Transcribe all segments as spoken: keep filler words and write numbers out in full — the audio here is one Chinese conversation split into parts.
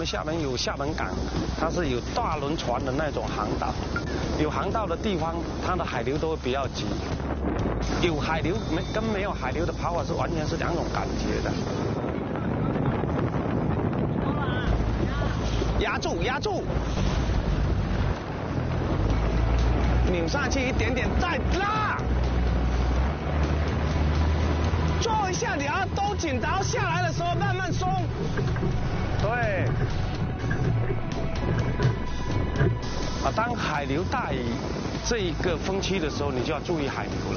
们厦门有厦门港，它是有大轮船的那种航道，有航道的地方，它的海流都会比较急。有海流没跟没有海流的跑法是完全是两种感觉的。压住，压住，扭上去一点点，再拉。做一下，你要都紧，然后下来的时候慢慢松。对。啊，当海流大于这一个风区的时候，你就要注意海流了。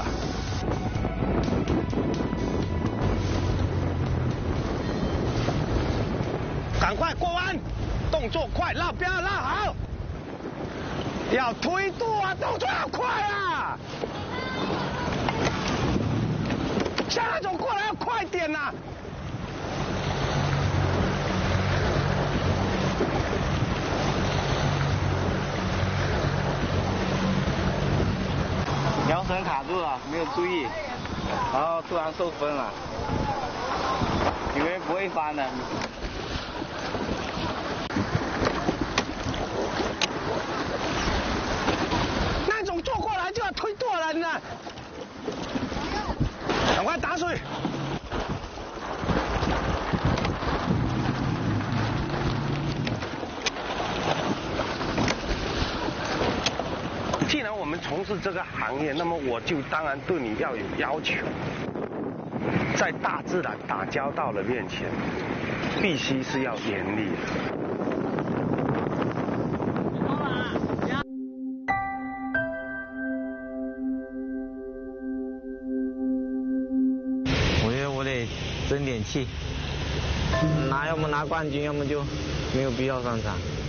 赶快过弯，动作快，拉标拉好。要推度啊，动作要快啊！向来走过来要快点呐、啊！ 摇绳卡住了，没有注意，然后突然受风了，以为不会翻的。 那种坐过来就要推舵了，你看，赶快打水。既然我们从事这个行业，那么我就当然对你要有要求。在大自然打交道的面前，必须是要严厉的。 我觉得我得争点气，拿要么拿冠军，要么就没有必要上场。